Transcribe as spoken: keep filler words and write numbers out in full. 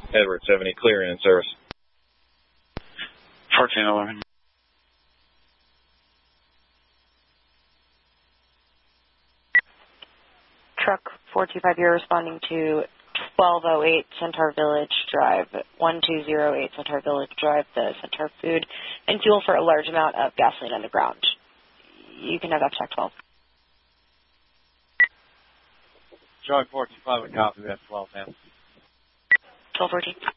Edward seventy, clear in service. fourteen eleven. Truck four two five, you're responding to twelve oh eight Centaur Village Drive, one two zero eight Centaur Village Drive, the Centaur Food and Fuel for a large amount of gasoline on the ground. You can have F TAC twelve. Charlie four two five, a copy, that's twelve ten. twelve fourteen.